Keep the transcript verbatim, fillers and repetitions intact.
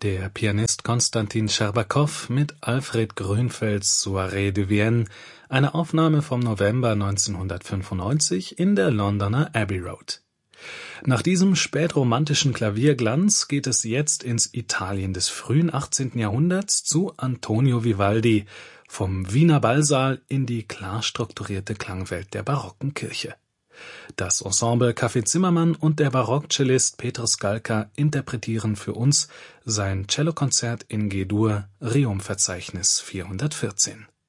Der Pianist Konstantin Scherbakow mit Alfred Grünfelds Soirée de Vienne, eine Aufnahme vom November neunzehnhundertfünfundneunzig in der Londoner Abbey Road. Nach diesem spätromantischen Klavierglanz geht es jetzt ins Italien des frühen achtzehnten Jahrhunderts zu Antonio Vivaldi, vom Wiener Ballsaal in die klar strukturierte Klangwelt der barocken Kirche. Das Ensemble Café Zimmermann und der Barockcellist Petr Skalka interpretieren für uns sein Cellokonzert in G-Dur, Rerum-Verzeichnis vierhundertvierzehn.